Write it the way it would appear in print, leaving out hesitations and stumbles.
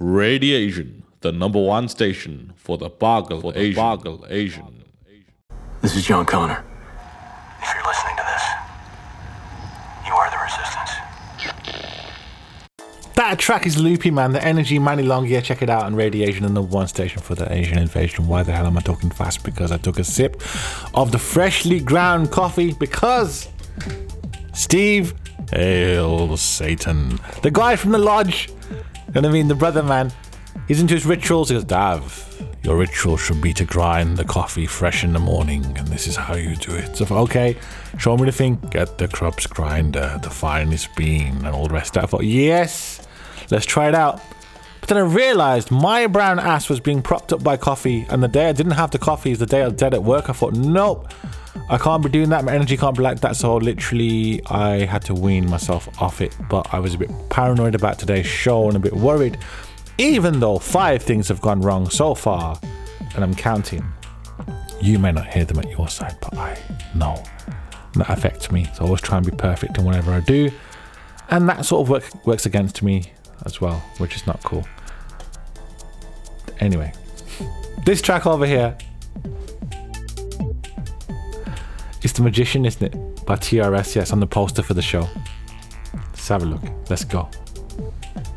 Radiation, the #1 station for the Boggle Asian. This is John Connor. If you're listening to this, you are the resistance. That track is loopy, man. The Energy, Manny Long. Yeah, check it out on Radiation, the #1 station for the Asian invasion. Why the hell am I talking fast? Because I took a sip of the freshly ground coffee because Steve, hail Satan, the guy from the lodge, you know what I mean, the brother man, he's into his rituals. He goes, Dav, your ritual should be to grind the coffee fresh in the morning, and this is how you do it. So, okay, show me the thing. Get the Krups grinder, the finest bean, and all the rest of that. I thought, yes, let's try it out. But then I realized my brown ass was being propped up by coffee, and the day I didn't have the coffee is the day I was dead at work. I thought, nope, I can't be doing that. My energy can't be like that. So literally, I had to wean myself off it. But I was a bit paranoid about today's show and a bit worried. Even though 5 things have gone wrong so far, and I'm counting. You may not hear them at your side, but I know that affects me. So I always try and be perfect in whatever I do. And that sort of works against me as well, which is not cool. Anyway, this track over here, it's The Magician, isn't it? By TRS, yes, on the poster for the show. Let's have a look. Let's go.